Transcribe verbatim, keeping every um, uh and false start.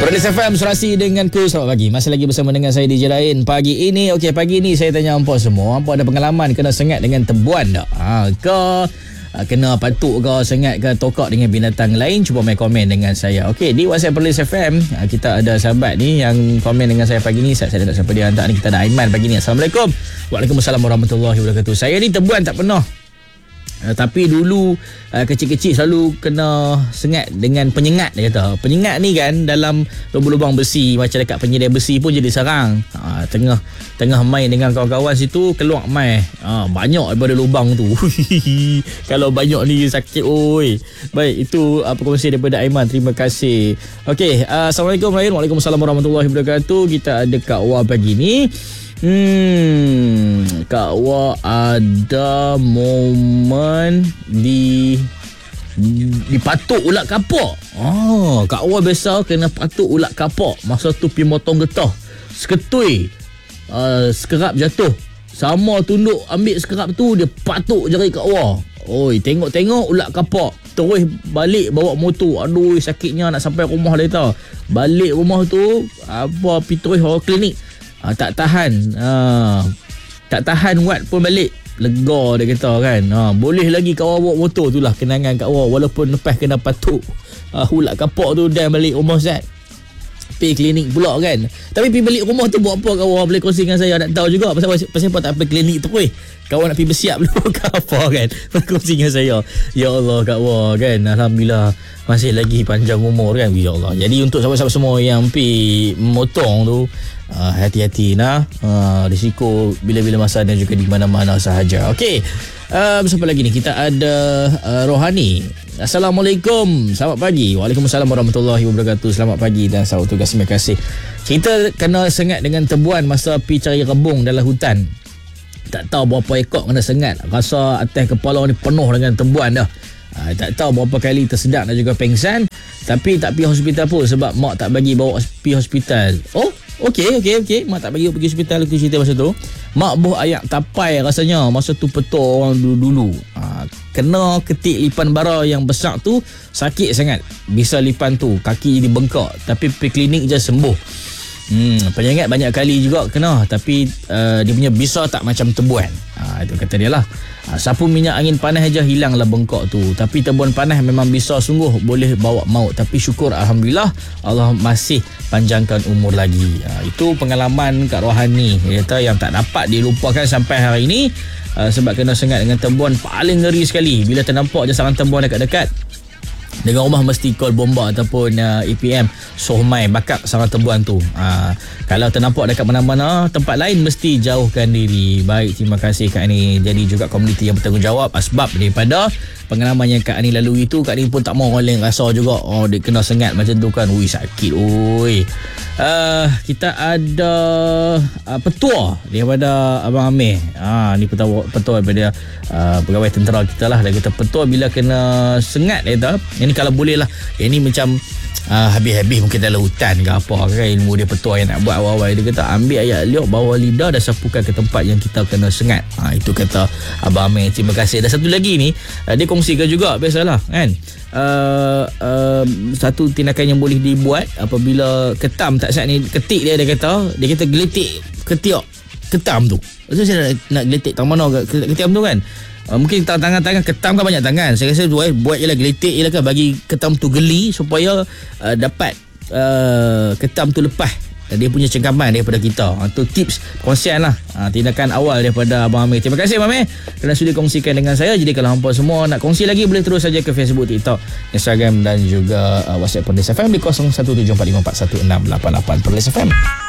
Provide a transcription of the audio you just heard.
Perlis F M, Surasi dengan ku. Selamat pagi. Masih lagi bersama dengan saya D J Rain. Pagi ini, okey, pagi ini saya tanya hampa semua, hampa ada pengalaman kena sengat dengan tebuan tak? Ha, ke kena patuk ke, sengat ke, tokak dengan binatang lain? Cuba main komen dengan saya. Okey, di WhatsApp Perlis F M, kita ada sahabat ni yang komen dengan saya pagi ni. Saya, saya tak siapa dia hantar ni. Kita ada Aiman pagi ni. Assalamualaikum. Waalaikumsalam warahmatullahi wabarakatuh. Saya ni tebuan tak pernah. Uh, tapi dulu uh, kecil-kecil selalu kena sengat dengan penyengat, dia kata. Penyengat ni kan dalam lubang-lubang besi, macam dekat penyedai besi pun jadi sarang. Uh, tengah tengah main dengan kawan-kawan situ, keluar mai. Uh, banyak daripada lubang tu. Kalau banyak ni sakit oi. Baik, itu uh, perkongsi daripada Aiman. Terima kasih. Okey, uh, Assalamualaikum Rain. Waalaikumsalam warahmatullahi wabarakatuh. Kita ada Kak Wah pagi ni. Hmm, Kak Wah ada momen di dipatuk ulat kapak. Oh, Kak Wah biasa kena patuk ulat kapak. Masa tu pergi motong getah. Seketui. Uh, sekerap jatuh. Sama tunduk ambil sekerap tu, dia patuk jari Kak Wah. Oi, tengok-tengok ulat kapak. Terus balik bawa motor. Aduh, sakitnya nak sampai rumah later. Balik rumah tu, apa pergi terus klinik. Ha, tak tahan ha, tak tahan buat pun balik. Lega dia kata kan. Ha, boleh lagi Kak Wah bawa motor tu lah kenangan Kak Wah. Walaupun lepas kena patuk ha, ulat kapak tu dan balik rumah Zat. Pergi klinik pula kan. Tapi pergi balik rumah tu buat apa Kak Wah? Boleh kongsi dengan saya. Nak tahu juga pasal, pasal apa tak pergi klinik tu pun. Kak Wah nak pergi bersiap dulu ke apa kan. Boleh kongsi dengan saya. Ya Allah Kak Wah kan. Alhamdulillah masih lagi panjang umur kan. Ya Allah. Jadi untuk sahabat-sahabat semua yang pergi motong tu, Uh, hati-hati nah, uh, risiko bila-bila masa dan juga di mana-mana sahaja. Okey, uh, siapa lagi ni? Kita ada uh, Rohani. Assalamualaikum, selamat pagi. Waalaikumsalam warahmatullahi wabarakatuh. Selamat pagi dan selamat tugas. Terima kasih. Kita kena sengat dengan tebuan masa pergi cari rebung dalam hutan. Tak tahu berapa ekor kena sengat. Rasa atas kepala ni penuh dengan tebuan dah. Uh, tak tahu berapa kali tersedak dan juga pengsan. Tapi tak pergi hospital pun sebab mak tak bagi bawa pergi hospital. Oh, okey, okey, okey. Mak tak bagi pergi hospital. Aku cerita masa tu. Mak buh ayak tapai rasanya. Masa tu petua orang dulu-dulu. Ha, kena ketik lipan bara yang besar tu, sakit sangat. Bisa lipan tu, kaki jadi bengkak. Tapi pergi klinik je sembuh. Hmm, penyengat banyak kali juga kena. Tapi uh, dia punya bisa tak macam tebuan. Ha, itu kata dia lah. Ha, sapu minyak angin panas aja hilanglah bengkak tu. Tapi tebuan panas memang bisa sungguh boleh bawa maut. Tapi syukur Alhamdulillah Allah masih panjangkan umur lagi. Ha, itu pengalaman Kak Rohani. Dia kata yang tak dapat dilupakan sampai hari ini. Uh, sebab kena sengat dengan tebuan paling ngeri sekali. Bila ternampak je sarang tebuan dekat-dekat, dengan rumah mesti call bomba ataupun uh, A P M sohmai bakar sarang tebuan tu. Uh, kalau ternampak dekat mana-mana tempat lain mesti jauhkan diri. Baik, terima kasih Kak Ani. Jadi juga komuniti yang bertanggungjawab sebab daripada pengalaman yang Kak Ani lalui itu, Kak Ani pun tak mau orang lain rasa juga oh dia kena sengat macam tu kan. Ui, sakit oi. Uh, kita ada uh, petua daripada Abang Amir. Ha, ni petua petua daripada uh, pegawai tentera kita lah. Dia kata petua bila kena sengat dia kata. Ini kalau boleh lah. Yang ni macam uh, habis-habis mungkin dalam hutan ke apa kan, ilmu dia petua yang nak buat awal-awal. Dia kata ambil ayat liuk, bawa lidah dan sapukan ke tempat yang kita kena sengat. Ha, itu kata Abang Amir. Terima kasih. Dan satu lagi ni uh, dia kongsikan juga biasalah kan. Uh, uh, satu tindakan yang boleh dibuat apabila ketam tak sihat ni, ketik dia dia kata, dia kata geletik ketiak ketam tu. Maksudnya saya nak, nak geletik tang mana ketam tu kan. Uh, mungkin tangan-tangan ketam kan banyak tangan. Saya rasa tu eh, buat je lah geletik je lah kan, bagi ketam tu geli supaya uh, dapat uh, ketam tu lepas dia punya cengkaman daripada kita. Ha, tu tips kongsian lah. Ha, tindakan awal daripada Abang Amir. Terima kasih Abang Amir kerana sudah kongsikan dengan saya. Jadi kalau hampa semua nak kongsi lagi, boleh terus saja ke Facebook, TikTok, Instagram dan juga uh, WhatsApp Perlis F M di kosong satu tujuh empat lima empat satu enam lapan lapan. Perlis F M.